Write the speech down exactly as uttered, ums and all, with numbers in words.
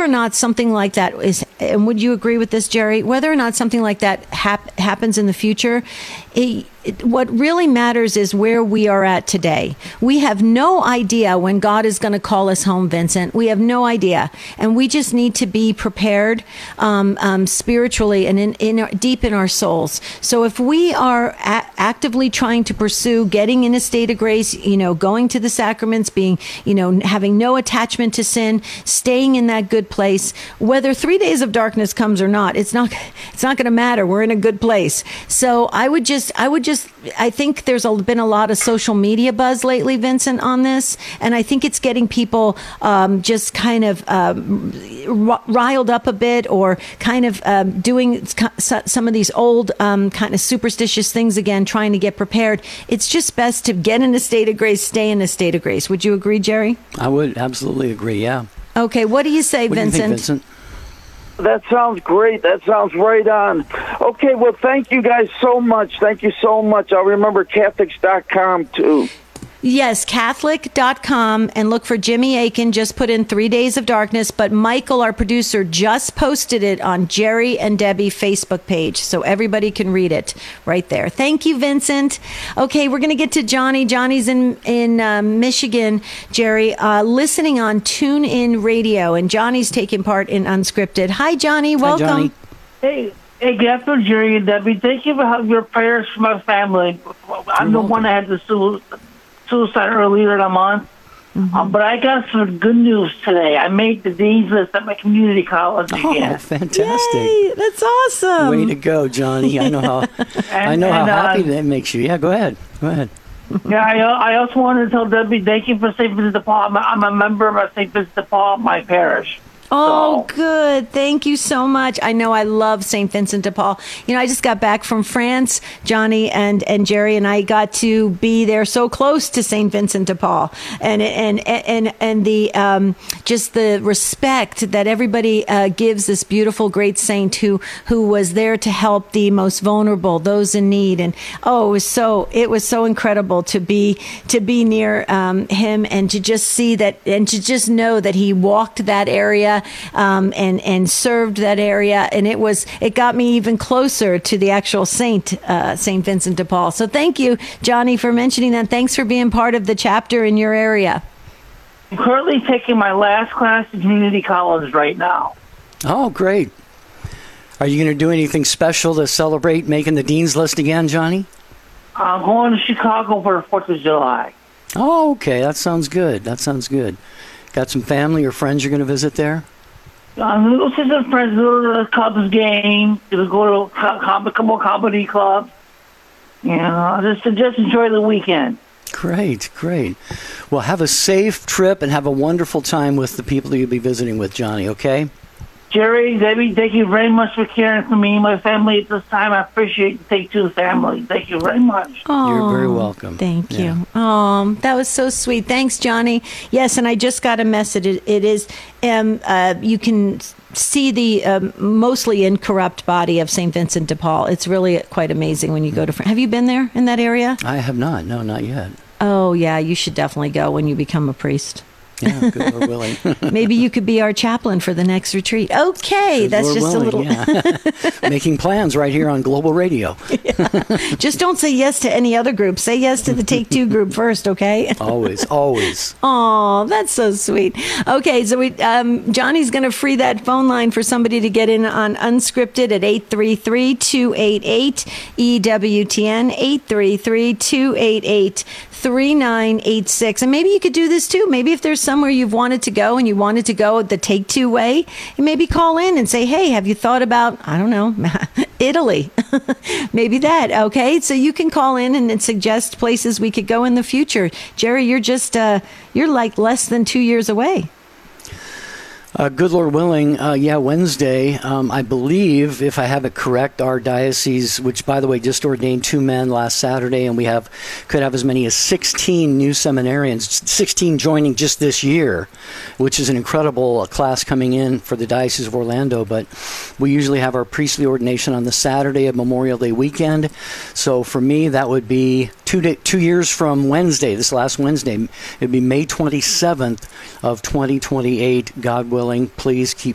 or not something like that is, and would you agree with this, Jerry? Whether or not something like that hap- happens in the future, it, it, what really matters is where we are at today. We have no idea when God is going to call us home, Vincent. We have no idea, and we just need to be prepared um, um, spiritually and in, in our, deep in our souls. So if we are a- actively trying to pursue getting in a state of grace, you know, going to the sacraments, being, you know, having no attachment to sin, staying in that good place, whether three days of darkness comes or not, it's not, it's not going to matter. We're in a good place. So I would just, I would just, I think there's a, been a lot of social media buzz lately, Vincent, on this. And I think it's getting people um, just kind of um, riled up a bit, or kind of um, doing some of these old um, kind of superstitious things again, trying to get prepared. It's just best to get in a state of grace, stay in a state of grace. Would you agree, Jerry? I would absolutely agree, yeah. Okay, what do you say, what Vincent? Do you think, Vincent? That sounds great. That sounds right on. Okay, well, thank you guys so much. Thank you so much. I'll remember Catholics dot com, too. Yes, Catholic dot com, and look for Jimmy Akin. Just put in Three Days of Darkness, but Michael, our producer, just posted it on Jerry and Debbie Facebook page, so everybody can read it right there. Thank you, Vincent. Okay, we're going to get to Johnny. Johnny's in, in uh, Michigan, Jerry, uh, listening on TuneIn Radio, and Johnny's taking part in Unscripted. Hi, Johnny. Welcome. Hi, Johnny. Hey. Hey, good afternoon, Jerry and Debbie. Thank you for your prayers for my family. I'm the one that had the suicide. suicide earlier that month. Mm-hmm. Um, but I got some good news today. I made the dean's list at my community college again. Oh, fantastic. Yay, that's awesome. Way to go, Johnny. I know how and, I know and, how uh, happy that makes you. Yeah, go ahead. Go ahead. Yeah, I, I also wanted to tell Debbie, thank you for Saint Vincent de Paul. I'm a, I'm a member of Saint Vincent de Paul, my parish. Oh, so. good. Thank you so much. I know I love Saint Vincent de Paul. You know, I just got back from France, Johnny and, and Jerry, and I got to be there so close to Saint Vincent de Paul. And and and and the um, just the respect that everybody uh, gives this beautiful, great saint who who was there to help the most vulnerable, those in need. And oh, it was so it was so incredible to be to be near um, him, and to just see that, and to just know that he walked that area. Um, and and served that area, and it was it got me even closer to the actual saint, uh, Saint Vincent de Paul. So thank you, Johnny, for mentioning that. Thanks for being part of the chapter in your area. I'm currently taking my last class in community college right now. Oh, great! Are you going to do anything special to celebrate making the dean's list again, Johnny? I'm going to Chicago for the Fourth of July. Oh, okay. That sounds good. That sounds good. Got some family or friends you're going to visit there? I'm going to go see some friends, go to the Cubs game, going to go to a couple of comedy clubs. You know, just, just enjoy the weekend. Great, great. Well, have a safe trip and have a wonderful time with the people that you'll be visiting with, Johnny, okay? Jerry, Debbie, thank you very much for caring for me and my family at this time. I appreciate the Take Two family. Thank you very much. Oh, you're very welcome. Thank you. Yeah. Oh, that was so sweet. Thanks, Johnny. Yes, and I just got a message. It, it is, um, uh, you can see the um, mostly incorrupt body of Saint Vincent de Paul. It's really quite amazing when you go to France. Have you been there in that area? I have not. No, not yet. Oh, yeah. You should definitely go when you become a priest. Yeah, good Lord willing. Maybe you could be our chaplain for the next retreat. Okay, good that's Lord just willing, a little... yeah. Making plans right here on Global Radio. Yeah. Just don't say yes to any other group. Say yes to the Take Two group first, okay? Always, always. Oh, that's so sweet. Okay, so we, um, Johnny's going to free that phone line for somebody to get in on Unscripted at eight three three, two eight eight, E W T N, eight three three, two eight eight, three nine eight six. And maybe you could do this too. Maybe if there's somewhere you've wanted to go and you wanted to go the Take Two way, you maybe call in and say, hey, have you thought about, I don't know, Italy? Maybe that. Okay, so you can call in and, and suggest places we could go in the future. Jerry, you're just, uh, you're like less than two years away. Uh, good Lord willing, uh, yeah, Wednesday, um, I believe, if I have it correct, our diocese, which, by the way, just ordained two men last Saturday, and we have could have as many as sixteen new seminarians, sixteen joining just this year, which is an incredible uh, class coming in for the Diocese of Orlando. But we usually have our priestly ordination on the Saturday of Memorial Day weekend. So for me, that would be two day, two years from Wednesday, this last Wednesday. It would be May twenty-seventh of twenty twenty-eight, God willing. Please keep